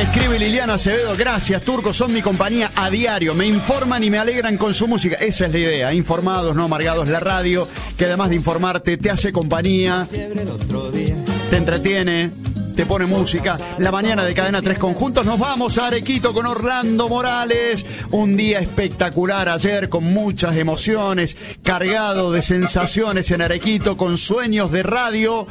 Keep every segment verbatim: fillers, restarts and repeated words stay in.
escribe Liliana Acevedo, gracias Turco, son mi compañía a diario, me informan y me alegran con su música. Esa es la idea, informados, no amargados, la radio, que además de informarte, te hace compañía, te entretiene, te pone música. La mañana de Cadena tres Conjuntos, nos vamos a Arequito con Orlando Morales. Un día espectacular ayer, con muchas emociones, cargado de sensaciones en Arequito, con Sueños de Radio,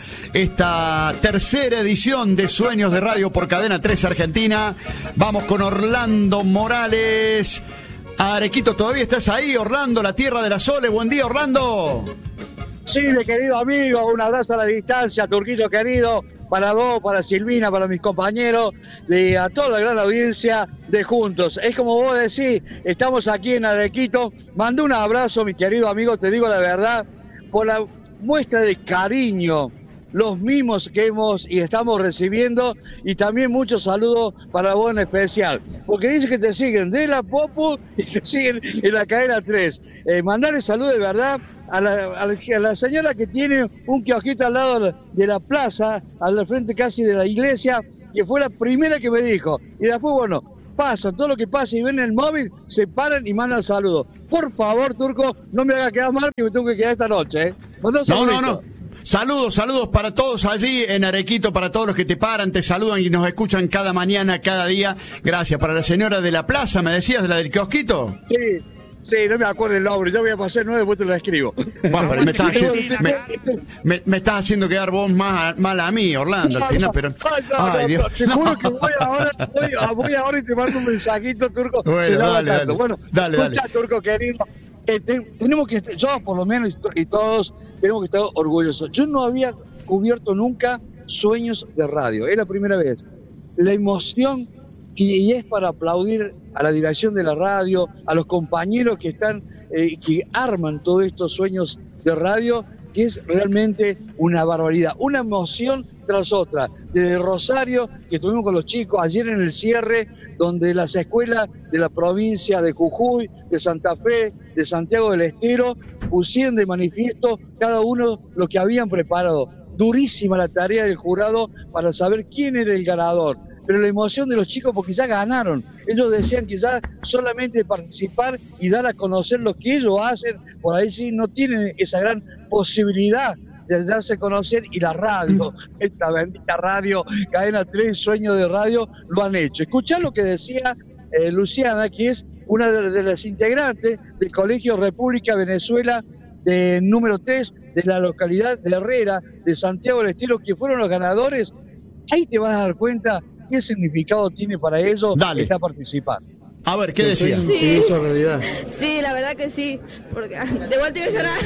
esta tercera edición de Sueños de Radio por Cadena tres Argentina. Vamos con Orlando Morales a Arequito. ¿Todavía estás ahí, Orlando, la tierra de la Sole? Buen día, Orlando. Sí, mi querido amigo, un abrazo a la distancia, Turquito querido, para vos, para Silvina, para mis compañeros, y a toda la gran audiencia de Juntos. Es como vos decís, estamos aquí en Arequito. Mando un abrazo, mi querido amigo, te digo la verdad, por la muestra de cariño, los mimos que hemos y estamos recibiendo, y también muchos saludos para vos en especial, porque dice que te siguen de la Popu y te siguen en la Cadena tres. Eh, mandarle salud de verdad a la, a, la, a la señora que tiene un kiosquito al lado de la plaza, al frente casi de la iglesia, que fue la primera que me dijo, y después, bueno, pasa, todo lo que pasa y ven el móvil, se paran y mandan saludos. Por favor, Turco, no me hagas quedar mal, que me tengo que quedar esta noche, ¿eh? No, no, no. Saludos, saludos para todos allí en Arequito, para todos los que te paran, te saludan y nos escuchan cada mañana, cada día. Gracias. Para la señora de la plaza, ¿me decías, de la del kiosquito? Sí. Sí, no me acuerdo el nombre, yo voy a pasar nueve, después te lo escribo. Bueno, pero me estás haciendo, me, me, me estás haciendo quedar vos más mal a mí, Orlando, al final, pero... Ay, Dios. Te juro que voy ahora, voy, voy ahora y te mando un mensajito, Turco. Bueno, dale, dale. Bueno, dale, escucha, dale. Turco querido, eh, te, tenemos que, yo por lo menos y todos tenemos que estar orgullosos. Yo no había cubierto nunca Sueños de Radio, es la primera vez. La emoción... Y es para aplaudir a la dirección de la radio, a los compañeros que están, eh, que arman todos estos Sueños de Radio, que es realmente una barbaridad, una emoción tras otra. Desde Rosario, que estuvimos con los chicos ayer en el cierre, donde las escuelas de la provincia de Jujuy, de Santa Fe, de Santiago del Estero, pusieron de manifiesto cada uno lo que habían preparado. Durísima la tarea del jurado para saber quién era el ganador. Pero la emoción de los chicos porque ya ganaron. Ellos decían que ya solamente participar y dar a conocer lo que ellos hacen, por ahí sí no tienen esa gran posibilidad de darse a conocer, y la radio, esta bendita radio, Cadena tres, Sueño de Radio, lo han hecho. Escuchá lo que decía eh, Luciana, que es una de, de las integrantes del Colegio República Venezuela de número tres de la localidad de Herrera, de Santiago del Estero, que fueron los ganadores. Ahí te vas a dar cuenta qué significado tiene para ellos esta participando. A ver, ¿qué decía? Sí, sí, eso es realidad. Sí, la verdad que sí, porque de vuelta iba a llorar.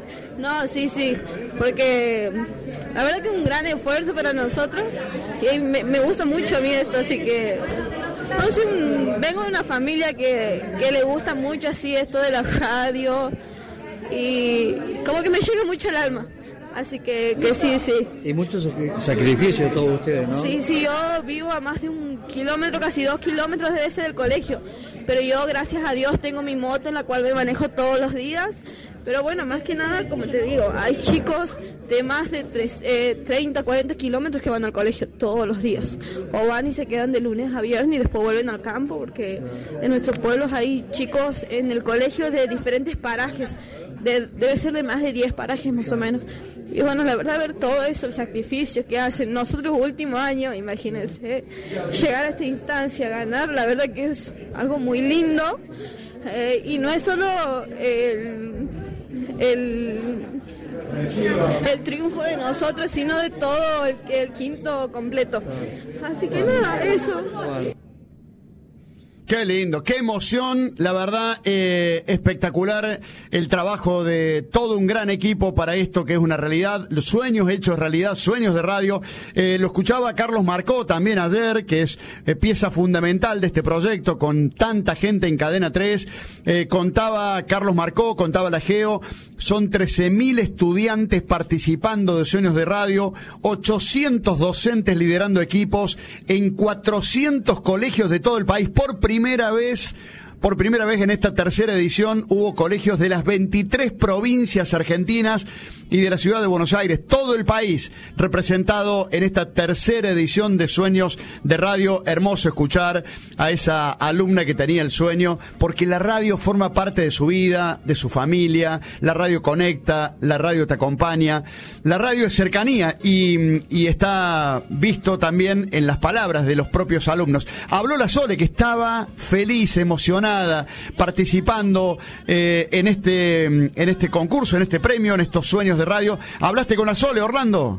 No, sí, sí, porque la verdad que es un gran esfuerzo para nosotros, y me, me gusta mucho a mí esto, así que no sé, un, vengo de una familia que, que le gusta mucho así esto de la radio, y como que me llega mucho al alma. Así que, que sí, sí. Y muchos sacrificios todos ustedes, ¿no? Sí, sí, yo vivo a más de un kilómetro, casi dos kilómetros de ese del colegio. Pero yo, gracias a Dios, tengo mi moto en la cual me manejo todos los días. Pero bueno, más que nada, como te digo, hay chicos de más de tres, eh, treinta, cuarenta kilómetros que van al colegio todos los días. O van y se quedan de lunes a viernes y después vuelven al campo, porque en nuestros pueblos hay chicos en el colegio de diferentes parajes. De, debe ser de más de diez parajes más o menos. Y bueno, la verdad, ver todo eso, el sacrificio que hacen nosotros último año, imagínense, llegar a esta instancia, ganar, la verdad que es algo muy lindo. Eh, y no es solo el, el, el triunfo de nosotros, sino de todo el, el quinto completo. Así que nada, eso. Qué lindo, qué emoción, la verdad, eh, espectacular el trabajo de todo un gran equipo para esto que es una realidad, los sueños hechos realidad, Sueños de Radio. Eh, lo escuchaba Carlos Marcó también ayer, que es eh, pieza fundamental de este proyecto con tanta gente en Cadena tres. Eh, contaba Carlos Marcó, contaba la Geo, son trece mil estudiantes participando de Sueños de Radio, ochocientos docentes liderando equipos en cuatrocientos colegios de todo el país por primera vez. por primera vez en esta tercera edición hubo colegios de las veintitrés provincias argentinas y de la ciudad de Buenos Aires, todo el país representado en esta tercera edición de Sueños de Radio. Hermoso escuchar a esa alumna que tenía el sueño, porque la radio forma parte de su vida, de su familia, la radio conecta, la radio te acompaña, la radio es cercanía y, y está visto también en las palabras de los propios alumnos. Habló la Sole, que estaba feliz, emocionada, participando eh, en este en este concurso, en este premio, en estos Sueños de Radio. ¿Hablaste con la Sole, Orlando?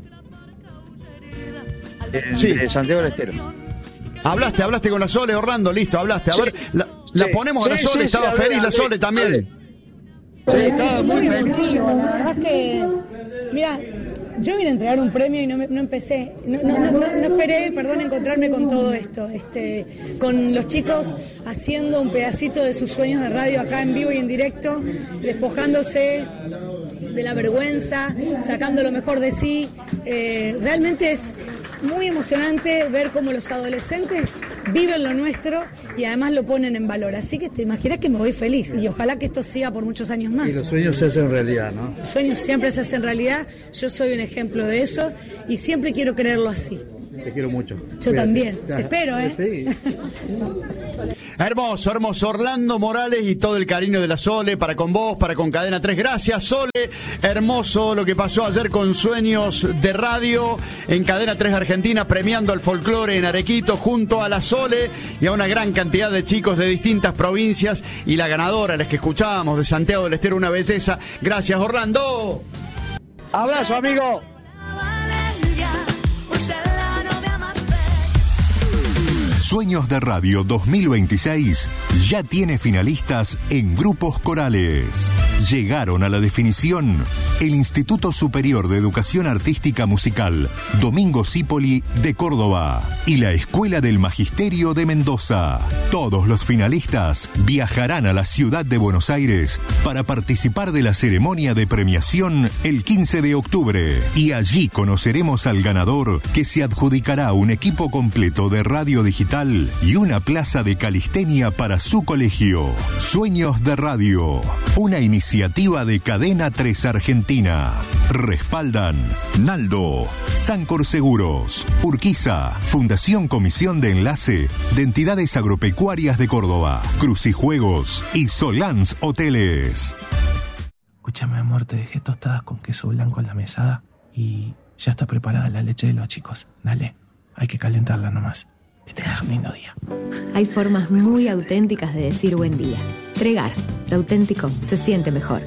Eh, sí. De Santiago del Estero. Hablaste, hablaste con la Sole, Orlando, listo, hablaste. A Sí. ver, la, la Sí. ponemos a la Sí, Sole, sí, estaba sí, hablé, feliz la hablé, Sole también. hablé. Sí, estaba muy feliz. emotivo, la verdad es que, mira, yo vine a entregar un premio y no, me, no empecé, no, no, no, no, no esperé, perdón, encontrarme con todo esto, este, con los chicos haciendo un pedacito de sus sueños de radio acá en vivo y en directo, despojándose de la vergüenza, sacando lo mejor de sí. Eh, realmente es muy emocionante ver cómo los adolescentes viven lo nuestro y además lo ponen en valor. Así que te imaginas que me voy feliz y ojalá que esto siga por muchos años más. Y los sueños se hacen realidad, ¿no? Los sueños siempre se hacen realidad. Yo soy un ejemplo de eso y siempre quiero creerlo así. Te quiero mucho. Yo Cuídate. también. Ya. Te espero, ¿eh? Sí. Hermoso, hermoso. Orlando Morales y todo el cariño de la Sole para con vos, para con Cadena tres. Gracias, Sole. Hermoso lo que pasó ayer con Sueños de Radio en Cadena tres Argentina, premiando al folclore en Arequito junto a la Sole y a una gran cantidad de chicos de distintas provincias. Y la ganadora, las que escuchábamos, de Santiago del Estero, una belleza. Gracias, Orlando. Abrazo, amigo. Sueños de Radio dos mil veintiséis ya tiene finalistas en grupos corales. Llegaron a la definición el Instituto Superior de Educación Artística Musical Domingo Cipoli de Córdoba y la Escuela del Magisterio de Mendoza. Todos los finalistas viajarán a la ciudad de Buenos Aires para participar de la ceremonia de premiación el quince de octubre. Y allí conoceremos al ganador, que se adjudicará un equipo completo de radio digital y una plaza de calistenia para su colegio. Sueños de Radio, una iniciativa de Cadena tres Argentina. Respaldan Naldo, Sancor Seguros, Urquiza, Fundación Comisión de Enlace de Entidades Agropecuarias de Córdoba, Crucijuegos y Solans Hoteles. Escúchame, amor, te dejé tostadas con queso blanco en la mesada y ya está preparada la leche de los chicos. Dale, hay que calentarla nomás. Que tengas un lindo día. Hay formas muy auténticas de decir buen día. Tregar, lo auténtico se siente mejor.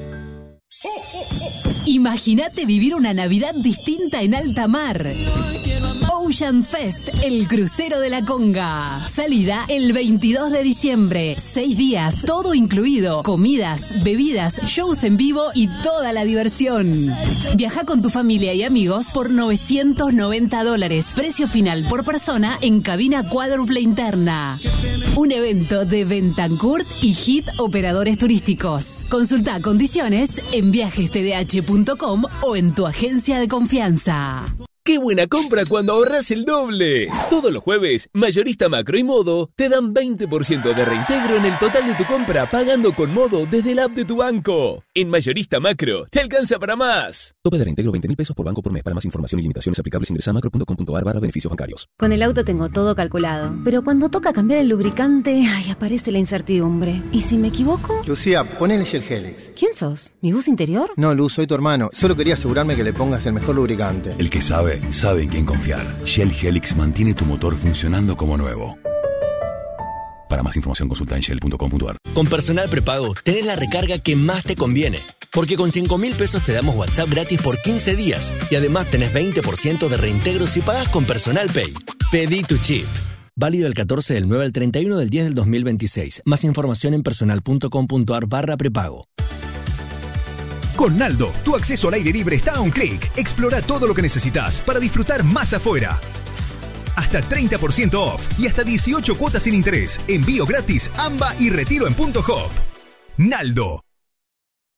Imagínate vivir una Navidad distinta en alta mar. Ocean Fest, el crucero de la Conga. Salida el veintidós de diciembre. Seis días, todo incluido. Comidas, bebidas, shows en vivo y toda la diversión. Viaja con tu familia y amigos por novecientos noventa dólares. Precio final por persona en cabina cuádruple interna. Un evento de Bentancurt y Hit Operadores Turísticos. Consulta condiciones en viajes t d h punto com o en tu agencia de confianza. ¡Qué buena compra cuando ahorras el doble! Todos los jueves, Mayorista Macro y Modo te dan veinte por ciento de reintegro en el total de tu compra pagando con Modo desde la app de tu banco. En Mayorista Macro, te alcanza para más. Tope de reintegro veinte mil pesos por banco por mes. Para más información y limitaciones aplicables ingresa a macro punto com punto a r barra beneficios bancarios. Con el auto tengo todo calculado, pero cuando toca cambiar el lubricante, ay, aparece la incertidumbre. ¿Y si me equivoco? Lucía, ponele Shell Helix. ¿Quién sos? ¿Mi bus interior? No, Luz, soy tu hermano. Solo quería asegurarme que le pongas el mejor lubricante. El que sabe, sabe en quién confiar. Shell Helix mantiene tu motor funcionando como nuevo. Para más información consulta en shell punto com punto a r. Con Personal Prepago tenés la recarga que más te conviene, porque con cinco mil pesos te damos WhatsApp gratis por quince días y además tenés veinte por ciento de reintegro si pagas con Personal Pay. Pedí tu chip. Válido el catorce del nueve al treinta y uno del diez del dos mil veintiséis. Más información en personal punto com punto a r barra prepago. Con Naldo, tu acceso al aire libre está a un clic. Explora todo lo que necesitas para disfrutar más afuera. Hasta treinta por ciento off y hasta dieciocho cuotas sin interés. Envío gratis, A M B A y retiro en Punto Hop. Naldo.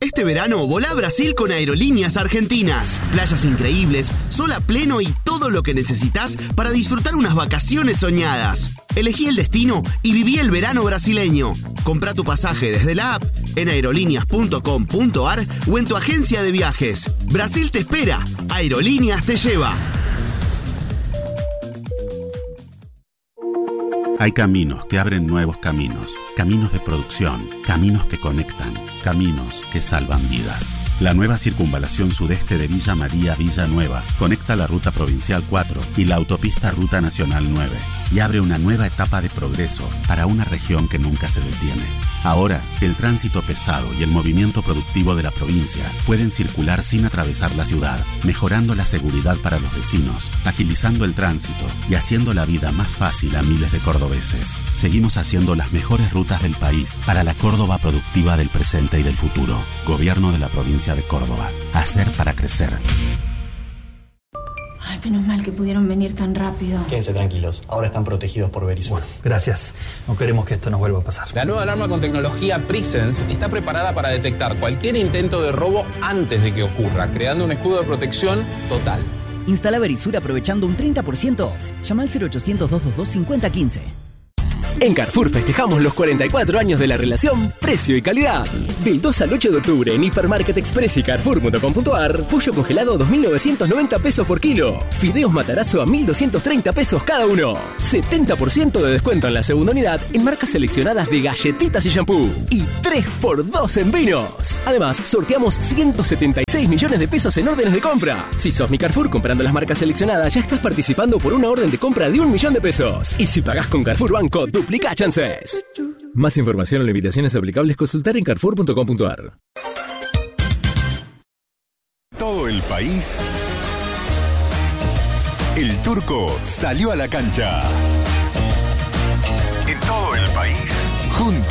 Este verano volá a Brasil con Aerolíneas Argentinas. Playas increíbles, sol a pleno y todo lo que necesitas para disfrutar unas vacaciones soñadas. Elegí el destino y viví el verano brasileño. Comprá tu pasaje desde la app, en aerolíneas punto com punto ar o en tu agencia de viajes. Brasil te espera. Aerolíneas te lleva. Hay caminos que abren nuevos caminos, caminos de producción, caminos que conectan, caminos que salvan vidas. La nueva circunvalación sudeste de Villa María Villanueva conecta la ruta provincial cuatro y la autopista Ruta Nacional nueve y abre una nueva etapa de progreso para una región que nunca se detiene. Ahora, el tránsito pesado y el movimiento productivo de la provincia pueden circular sin atravesar la ciudad, mejorando la seguridad para los vecinos, agilizando el tránsito y haciendo la vida más fácil a miles de cordobeses. Seguimos haciendo las mejores rutas del país para la Córdoba productiva del presente y del futuro. Gobierno de la provincia de Córdoba. Hacer para crecer. Ay, menos mal que pudieron venir tan rápido. Quédense tranquilos, ahora están protegidos por Verisur. Gracias. No queremos que esto nos vuelva a pasar. La nueva alarma con tecnología Presence está preparada para detectar cualquier intento de robo antes de que ocurra, creando un escudo de protección total. Instala Verisur aprovechando un treinta por ciento off. Llama al cero ochocientos, doscientos veintidós, cincuenta quince. En Carrefour festejamos los cuarenta y cuatro años de la relación precio y calidad. Del dos al ocho de octubre en Hipermarket Express y Carrefour punto com punto ar, pollo congelado a dos mil novecientos noventa pesos por kilo. Fideos Matarazzo a mil doscientos treinta pesos cada uno. setenta por ciento de descuento en la segunda unidad en marcas seleccionadas de galletitas y shampoo. Y tres por dos en vinos. Además, sorteamos ciento setenta y seis millones de pesos en órdenes de compra. Si sos mi Carrefour comprando las marcas seleccionadas, ya estás participando por una orden de compra de un millón de pesos. Y si pagás con Carrefour Banco, duplica chances. Más información o limitaciones aplicables, consultar en carrefour punto com punto ar. Todo el país. El Turco salió a la cancha. En todo el país. Juntos.